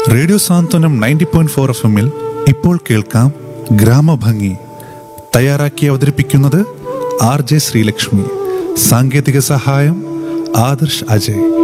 Radio സാന്ത്വനം 90.4 FM-ൽ ഇപ്പോൾ കേൾക്കാം ഗ്രാമഭംഗി. തയ്യാറാക്കി അവതരിപ്പിക്കുന്നത് RJ ശ്രീലക്ഷ്മി. സാങ്കേതിക സഹായം ആദർശ് അജയ്.